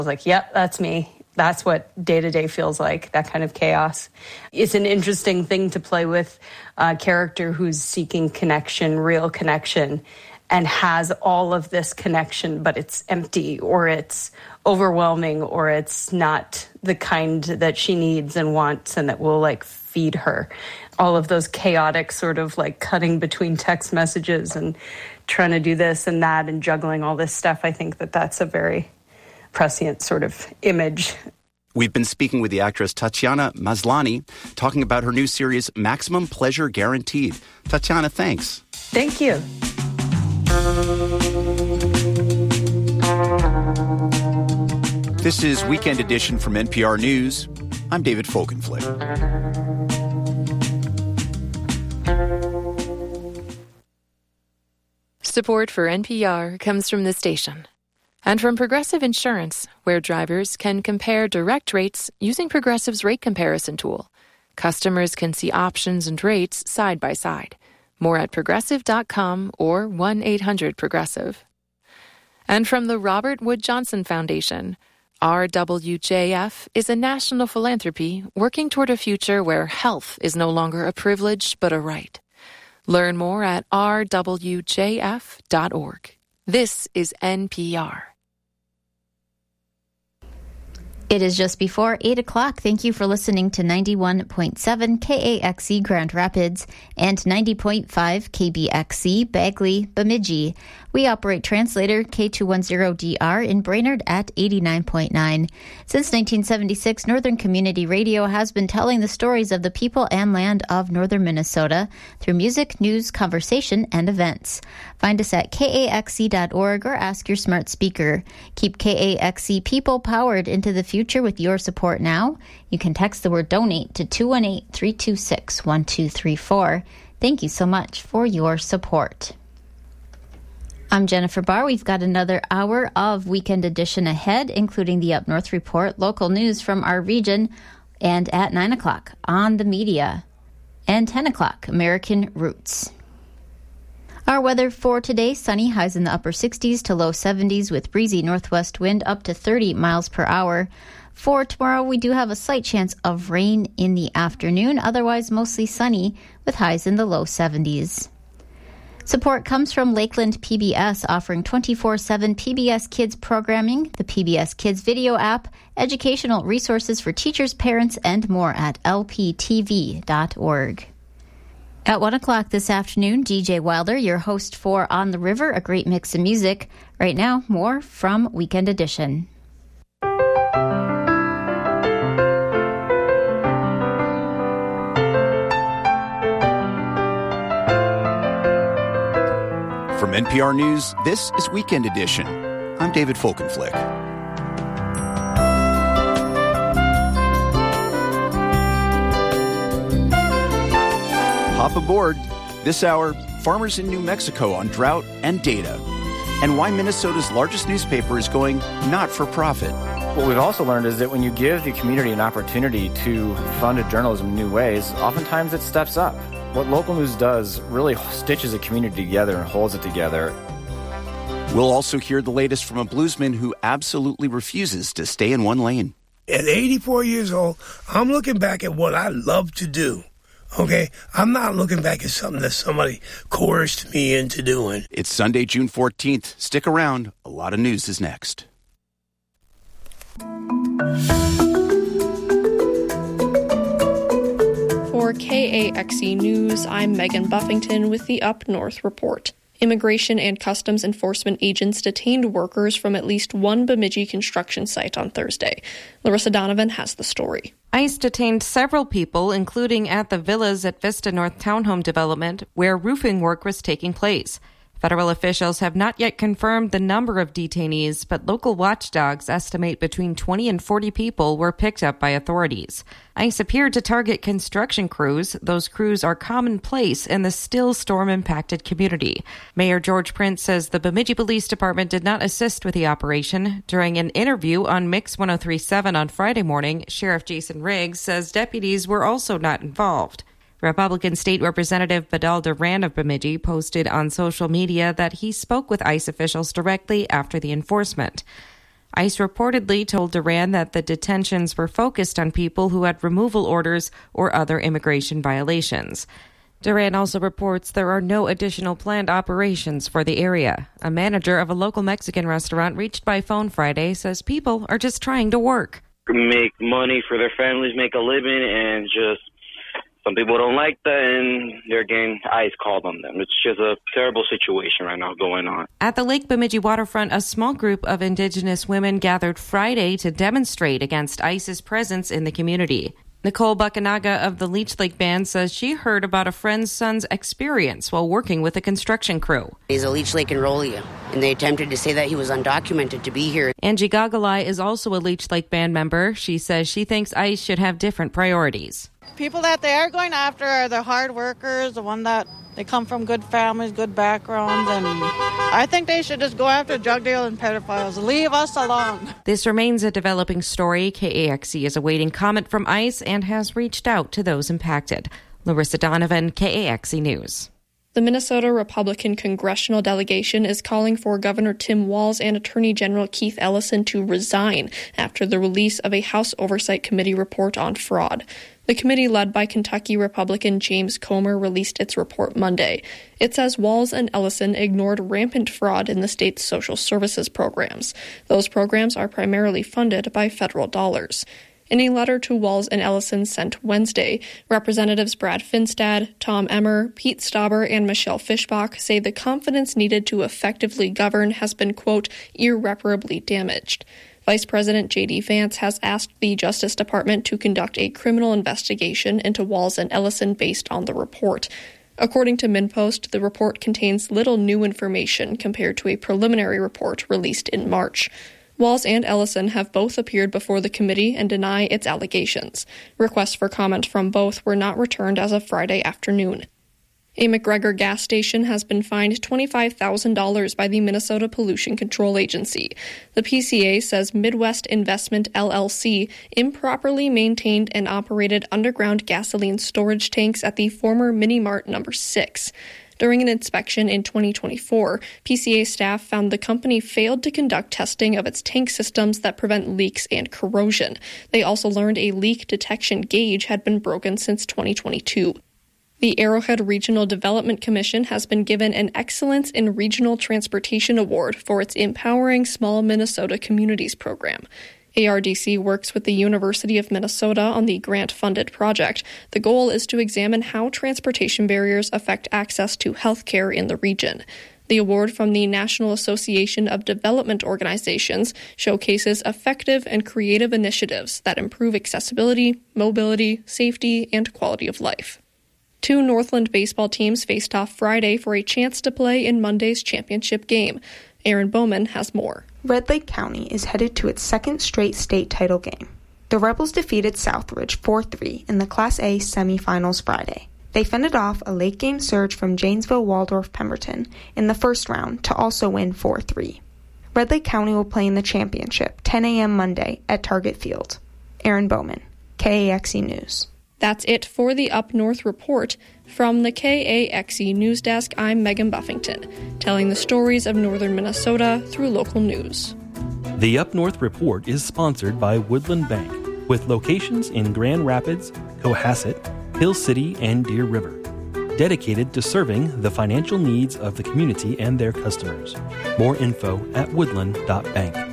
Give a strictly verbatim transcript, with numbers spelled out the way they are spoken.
was like, yep, that's me. That's what day-to-day feels like, that kind of chaos. It's an interesting thing to play with a character who's seeking connection, real connection, and has all of this connection, but it's empty or it's overwhelming or it's not the kind that she needs and wants and that will like feed her. All of those chaotic sort of like cutting between text messages and trying to do this and that and juggling all this stuff. I think that that's a very prescient sort of image. We've been speaking with the actress Tatiana Maslany, talking about her new series, Maximum Pleasure Guaranteed. Tatiana, thanks. Thank you. This is Weekend Edition from N P R News. I'm David Folkenflik. Support for N P R comes from the station and from Progressive Insurance, where drivers can compare direct rates using Progressive's rate comparison tool. Customers can see options and rates side by side. More at progressive dot com or one eight hundred progressive. And from the Robert Wood Johnson Foundation, R W J F is a national philanthropy working toward a future where health is no longer a privilege but a right. Learn more at r w j f dot org. This is N P R. It is just before eight o'clock. Thank you for listening to ninety-one point seven K A X E Grand Rapids and ninety point five K B X C Bagley, Bemidji. We operate translator K two ten D R in Brainerd at eighty-nine point nine. Since nineteen seventy-six, Northern Community Radio has been telling the stories of the people and land of northern Minnesota through music, news, conversation, and events. Find us at K A X E dot org or ask your smart speaker. Keep K A X E people powered into the future with your support now. You can text the word donate to two one eight, three two six, one two three four. Thank you so much for your support. I'm Jennifer Barr. We've got another hour of Weekend Edition ahead, including the Up North Report, local news from our region, and at nine o'clock on the media, and ten o'clock, American Roots. Our weather for today, sunny, highs in the upper sixties to low seventies with breezy northwest wind up to thirty miles per hour. For tomorrow, we do have a slight chance of rain in the afternoon, otherwise mostly sunny with highs in the low seventies. Support comes from Lakeland P B S, offering twenty-four seven P B S Kids programming, the P B S Kids video app, educational resources for teachers, parents, and more at l p t v dot org. At one o'clock this afternoon, D J Wilder, your host for On the River, a great mix of music. Right now, more from Weekend Edition. From N P R News, this is Weekend Edition. I'm David Folkenflik. Hop aboard. This hour, farmers in New Mexico on drought and data, and why Minnesota's largest newspaper is going not for profit. What we've also learned is that when you give the community an opportunity to fund journalism in new ways, oftentimes it steps up. What local news does really stitches a community together and holds it together. We'll also hear the latest from a bluesman who absolutely refuses to stay in one lane. At eighty-four years old, I'm looking back at what I love to do. Okay? I'm not looking back at something that somebody coerced me into doing. It's Sunday, June fourteenth. Stick around. A lot of news is next. For K A X E News, I'm Megan Buffington with the Up North Report. Immigration and Customs Enforcement agents detained workers from at least one Bemidji construction site on Thursday. Larissa Donovan has the story. ICE detained several people, including at the villas at Vista North Townhome Development, where roofing work was taking place. Federal officials have not yet confirmed the number of detainees, but local watchdogs estimate between twenty and forty people were picked up by authorities. ICE appeared to target construction crews. Those crews are commonplace in the still storm-impacted community. Mayor George Prince says the Bemidji Police Department did not assist with the operation. During an interview on Mix one oh three point seven on Friday morning, Sheriff Jason Riggs says deputies were also not involved. Republican State Representative Badal Duran of Bemidji posted on social media that he spoke with ICE officials directly after the enforcement. ICE reportedly told Duran that the detentions were focused on people who had removal orders or other immigration violations. Duran also reports there are no additional planned operations for the area. A manager of a local Mexican restaurant reached by phone Friday says people are just trying to work. Make money for their families, make a living, and just some people don't like that, and they're getting ICE called on them. It's just a terrible situation right now going on. At the Lake Bemidji waterfront, a small group of Indigenous women gathered Friday to demonstrate against ICE's presence in the community. Nicole Buckanaga of the Leech Lake Band says she heard about a friend's son's experience while working with a construction crew. He's a Leech Lake enrollee, and they attempted to say that he was undocumented to be here. Angie Gagalai is also a Leech Lake Band member. She says she thinks ICE should have different priorities. People that they are going after are the hard workers, the one that they come from good families, good backgrounds, and I think they should just go after drug dealers and pedophiles. Leave us alone. This remains a developing story. K A X E is awaiting comment from ICE and has reached out to those impacted. Larissa Donovan, K A X E News. The Minnesota Republican congressional delegation is calling for Governor Tim Walz and Attorney General Keith Ellison to resign after the release of a House Oversight Committee report on fraud. The committee, led by Kentucky Republican James Comer, released its report Monday. It says Walz and Ellison ignored rampant fraud in the state's social services programs. Those programs are primarily funded by federal dollars. In a letter to Walz and Ellison sent Wednesday, Representatives Brad Finstad, Tom Emmer, Pete Stauber, and Michelle Fischbach say the confidence needed to effectively govern has been, quote, irreparably damaged. Vice President J D Vance has asked the Justice Department to conduct a criminal investigation into Walz and Ellison based on the report. According to MinnPost, the report contains little new information compared to a preliminary report released in March. Walz and Ellison have both appeared before the committee and deny its allegations. Requests for comment from both were not returned as of Friday afternoon. A McGregor gas station has been fined twenty-five thousand dollars by the Minnesota Pollution Control Agency. The P C A says Midwest Investment L L C improperly maintained and operated underground gasoline storage tanks at the former Mini Mart number six. During an inspection in twenty twenty-four, P C A staff found the company failed to conduct testing of its tank systems that prevent leaks and corrosion. They also learned a leak detection gauge had been broken since twenty twenty-two. The Arrowhead Regional Development Commission has been given an Excellence in Regional Transportation Award for its Empowering Small Minnesota Communities program. A R D C works with the University of Minnesota on the grant-funded project. The goal is to examine how transportation barriers affect access to health care in the region. The award from the National Association of Development Organizations showcases effective and creative initiatives that improve accessibility, mobility, safety, and quality of life. Two Northland baseball teams faced off Friday for a chance to play in Monday's championship game. Aaron Bowman has more. Red Lake County is headed to its second straight state title game. The Rebels defeated Southridge four three in the Class A semifinals Friday. They fended off a late game surge from Janesville Waldorf Pemberton in the first round to also win four three. Red Lake County will play in the championship ten a.m. Monday at Target Field. Aaron Bowman, K A X E News. That's it for the Up North Report. From the K A X E News Desk, I'm Megan Buffington, telling the stories of northern Minnesota through local news. The Up North Report is sponsored by Woodland Bank, with locations in Grand Rapids, Cohasset, Hill City, and Deer River, dedicated to serving the financial needs of the community and their customers. More info at woodland dot bank.